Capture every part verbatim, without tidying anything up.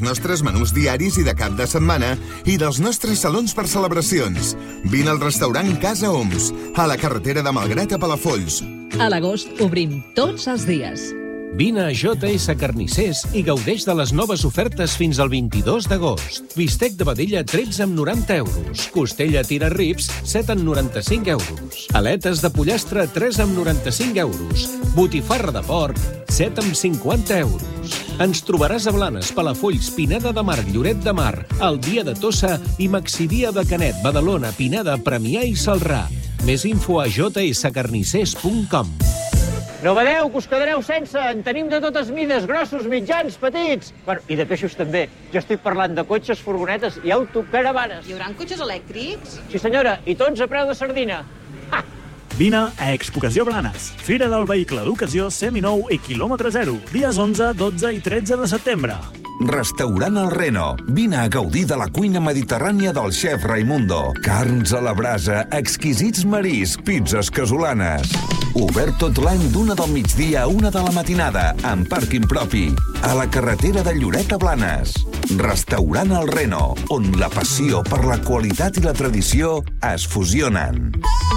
nostres menús diaris i de cap de setmana i dels nostres salons per celebracions. Vine al restaurant Casa Oms, a la carretera de Malgrat a Palafolls. A l'agost obrim tots els dies. Vine a J S Carnissers i gaudeix de les noves ofertes fins al vint-i-dos d'agost. Bistec de vedella tretze amb noranta euros. Costella tira rips set amb noranta-cinc euros. Aletes de pollastre tres amb noranta-cinc euros. Botifarra de porc set amb cinquanta euros. Ens trobaràs a Blanes, Palafolls, Pineda de Mar, Lloret de Mar, el Dia de Tossa i Maxidia de Canet, Badalona, Pineda, Premià i Celrà. Més info a j s carnissers punt com. No badeu, que us quedareu sense. En tenim de totes mides, grossos, mitjans, petits. Bueno, i de peixos també. Jo estic parlant de cotxes, furgonetes i autocaravanes. Hi haurà cotxes elèctrics? Sí, senyora, i tots a preu de sardina. Ha! Vine a Expocació Blanes, Fira del Vehicle d'Ocasió seminou i quilòmetre zero, dies onze, dotze i tretze de setembre. Restaurant El Reno. Vine a gaudir de la cuina mediterrània del xef Raimundo. Carns a la brasa, exquisits mariscs, pizzas casolanes. Obert tot l'any d'una del migdia a una de la matinada, amb pàrquing propi. A la carretera de Lloret a Blanes. Restaurant El Reno, on la passió per la qualitat i la tradició es fusionen.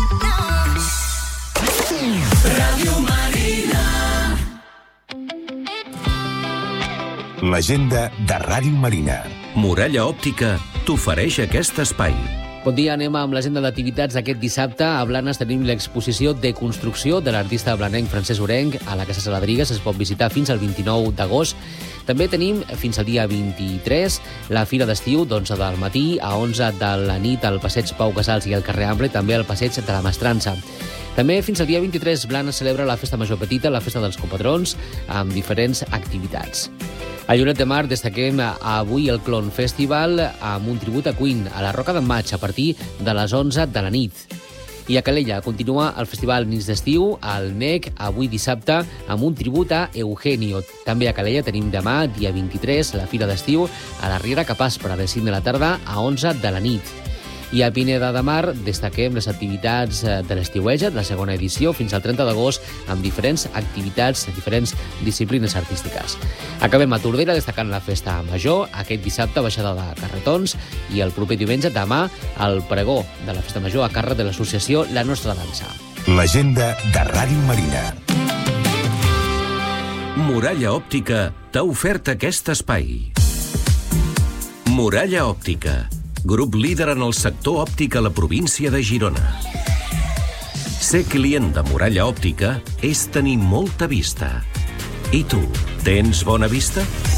Ràdio Marina. L'agenda de Ràdio Marina. Muralla Òptica t'ofereix aquest espai. Bon dia, anem amb l'agenda d'activitats d'aquest dissabte. A Blanes tenim l'exposició de construcció de l'artista blanenc Francesc Orenc a la Casa Saladrigues. Es pot visitar fins al vint-i-nou d'agost. També tenim fins al dia vint-i-tres la Fira d'Estiu d'onze del matí a onze de la nit al Passeig Pau Casals i al carrer Ample, també al Passeig de la Mestrança. També fins al dia vint-i-tres Blanes celebra la Festa Major Petita, la Festa dels Compatrons, amb diferents activitats. A Lloret de Mar destaquem avui el Clon Festival amb un tribut a Queen a la Roca d'en Maig a partir de les onze de la nit. I a Calella continua el Festival Nits d'Estiu, al N E C, avui dissabte, amb un tribut a Eugenio. També a Calella tenim demà, dia vint-i-tres, la Fira d'Estiu a la Riera Capaspra, de cinc de la tarda a onze de la nit. I a Pineda de Mar destaquem les activitats de l'Estiueja, de la segona edició, fins al trenta d'agost, amb diferents activitats, diferents disciplines artístiques. Acabem a Tordera destacant la Festa Major, aquest dissabte baixada de carretons, i el proper diumenge, demà, el pregó de la Festa Major a càrrec de l'associació La Nostra Dansa. L'agenda de Ràdio Marina. Muralla Òptica t'ha ofert aquest espai. Muralla Òptica, grup líder en el sector òptic a la província de Girona. Ser client de Muralla Òptica és tenir molta vista. I tu, tens bona vista?